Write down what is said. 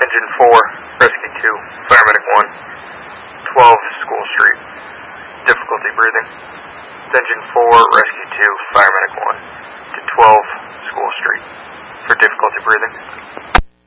Engine 4, Rescue 2, Fireman 1, 12 School Street. Difficulty breathing. Engine 4, Rescue 2, Fireman 1 to 12 School Street for difficulty breathing.